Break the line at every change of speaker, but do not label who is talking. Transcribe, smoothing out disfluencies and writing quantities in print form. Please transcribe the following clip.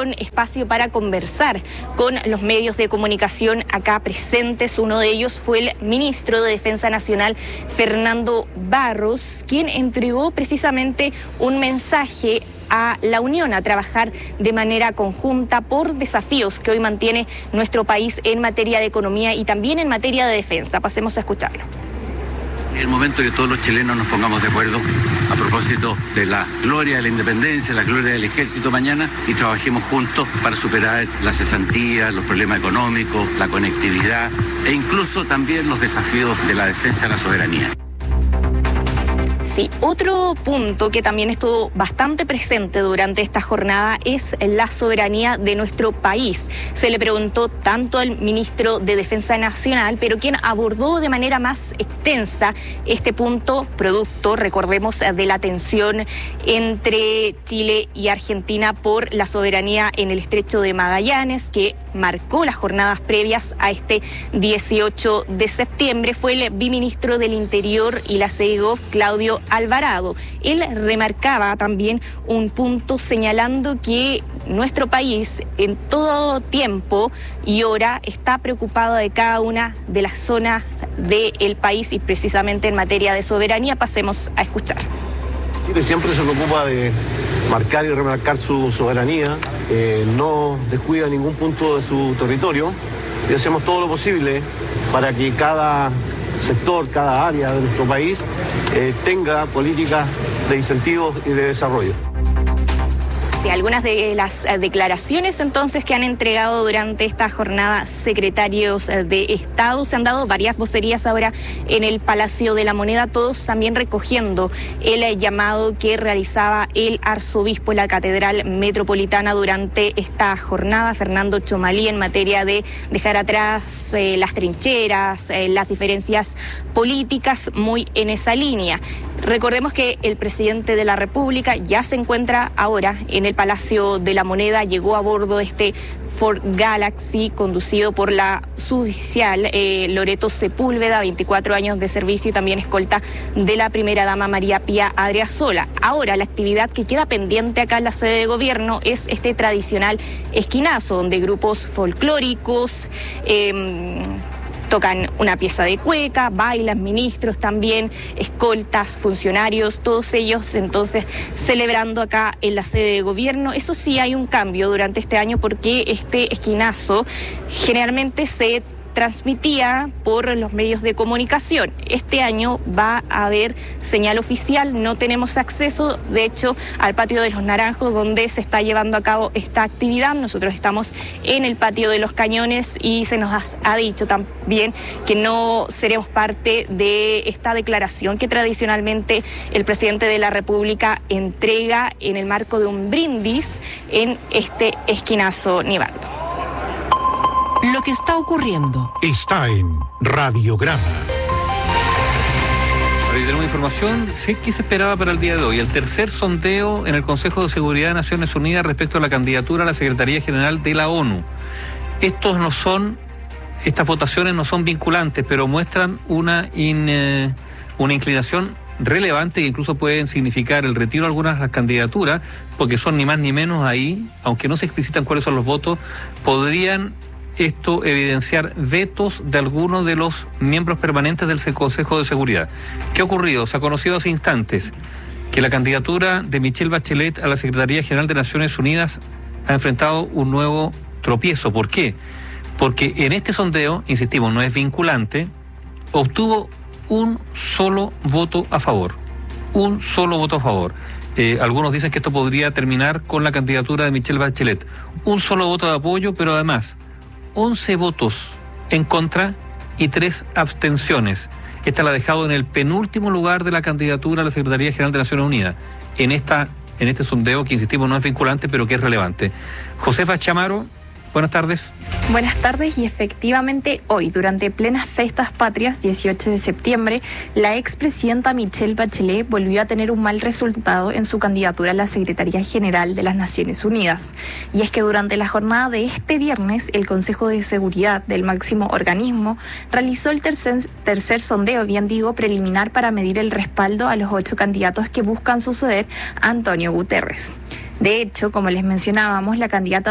dieron espacio para conversar con los medios de comunicación acá presentes. Uno de ellos fue el ministro de Defensa Nacional, Fernando Barros, quien entregó precisamente un mensaje a la Unión a trabajar de manera conjunta por desafíos que hoy mantiene nuestro país en materia de economía y también en materia de defensa. Pasemos a escucharlo.
Es el momento que todos los chilenos nos pongamos de acuerdo a propósito de la gloria de la independencia, la gloria del ejército mañana, y trabajemos juntos para superar la cesantía, los problemas económicos, la conectividad e incluso también los desafíos de la defensa de la soberanía.
Sí, otro punto que también estuvo bastante presente durante esta jornada es la soberanía de nuestro país. Se le preguntó tanto al ministro de Defensa Nacional, pero quien abordó de manera más extensa este punto, producto, recordemos, de la tensión entre Chile y Argentina por la soberanía en el Estrecho de Magallanes, que marcó las jornadas previas a este 18 de septiembre, fue el viceministro del Interior y la CEGOV, Claudio Alvarado. Él remarcaba también un punto señalando que nuestro país en todo tiempo y hora está preocupado de cada una de las zonas del país y precisamente en materia de soberanía. Pasemos a escuchar.
Chile siempre se preocupa de marcar y remarcar su soberanía, no descuida ningún punto de su territorio y hacemos todo lo posible para que cada sector, cada área de nuestro país tenga políticas de incentivos y de desarrollo.
Sí, algunas de las declaraciones entonces que han entregado durante esta jornada secretarios de Estado. Se han dado varias vocerías ahora en el Palacio de la Moneda, todos también recogiendo el llamado que realizaba el arzobispo de la Catedral Metropolitana durante esta jornada, Fernando Chomalí, en materia de dejar atrás las trincheras, las diferencias políticas, muy en esa línea. Recordemos que el presidente de la República ya se encuentra ahora en el Palacio de la Moneda, llegó a bordo de este Ford Galaxy conducido por la suboficial Loreto Sepúlveda, 24 años de servicio y también escolta de la primera dama María Pía Adriasola. Ahora la actividad que queda pendiente acá en la sede de gobierno es este tradicional esquinazo, donde grupos folclóricos tocan una pieza de cueca, bailan ministros también, escoltas, funcionarios, todos ellos entonces celebrando acá en la sede de gobierno. Eso sí, hay un cambio durante este año porque este esquinazo generalmente se transmitía por los medios de comunicación. Este año va a haber señal oficial, no tenemos acceso, de hecho, al Patio de los Naranjos, donde se está llevando a cabo esta actividad. Nosotros estamos en el Patio de los Cañones y se nos ha dicho también que no seremos parte de esta declaración que tradicionalmente el presidente de la República entrega en el marco de un brindis en este esquinazo, Nivaldo.
Lo que está ocurriendo
está en Radiograma.
Ahí tenemos información. Sé que se esperaba para el día de hoy el tercer sondeo en el Consejo de Seguridad de Naciones Unidas respecto a la candidatura a la Secretaría General de la ONU. Estas votaciones no son vinculantes, pero muestran una inclinación relevante que incluso pueden significar el retiro de algunas de las candidaturas, porque son ni más ni menos ahí, aunque no se explicitan cuáles son los votos, podrían esto evidenciar vetos de algunos de los miembros permanentes del Consejo de Seguridad. ¿Qué ha ocurrido? Se ha conocido hace instantes que la candidatura de Michelle Bachelet a la Secretaría General de Naciones Unidas ha enfrentado un nuevo tropiezo. ¿Por qué? Porque en este sondeo, insistimos, no es vinculante, obtuvo un solo voto a favor. Un solo voto a favor. Algunos dicen que esto podría terminar con la candidatura de Michelle Bachelet. Un solo voto de apoyo, pero además 11 votos en contra y 3 abstenciones. Esta la ha dejado en el penúltimo lugar de la candidatura a la Secretaría General de Naciones Unidas. En este sondeo que, insistimos, no es vinculante, pero que es relevante. Josefa Chamaro, buenas tardes.
Buenas tardes, y efectivamente hoy, durante plenas fiestas patrias, 18 de septiembre, la expresidenta Michelle Bachelet volvió a tener un mal resultado en su candidatura a la Secretaría General de las Naciones Unidas. Y es que durante la jornada de este viernes, el Consejo de Seguridad del máximo organismo realizó el tercer sondeo, bien digo, preliminar para medir el respaldo a los 8 candidatos que buscan suceder a Antonio Guterres. De hecho, como les mencionábamos, la candidata